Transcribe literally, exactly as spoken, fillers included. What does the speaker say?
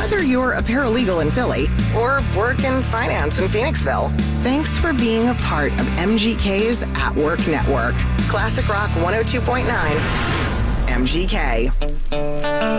Whether you're a paralegal in Philly or work in finance in Phoenixville, thanks for being a part of M G K's At Work Network. Classic Rock one oh two point nine, M G K.